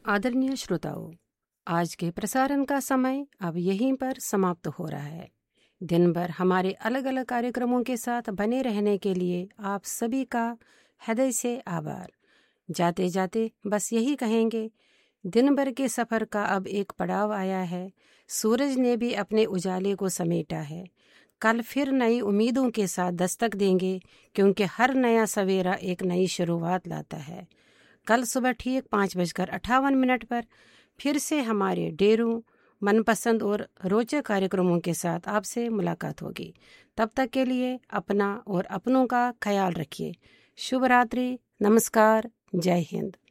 आदरणीय श्रोताओं, आज के प्रसारण का समय अब यहीं पर समाप्त हो रहा है। दिन भर हमारे अलग अलग कार्यक्रमों के साथ बने रहने के लिए आप सभी का हृदय से आभार। जाते जाते बस यही कहेंगे, दिन भर के सफ़र का अब एक पड़ाव आया है। सूरज ने भी अपने उजाले को समेटा है। कल फिर नई उम्मीदों के साथ दस्तक देंगे, क्योंकि हर नया सवेरा एक नई शुरुआत लाता है। कल सुबह ठीक 5:58 पर फिर से हमारे डेरों मनपसंद और रोचक कार्यक्रमों के साथ आपसे मुलाकात होगी। तब तक के लिए अपना और अपनों का ख्याल रखिए। शुभ रात्रि, नमस्कार, जय हिंद।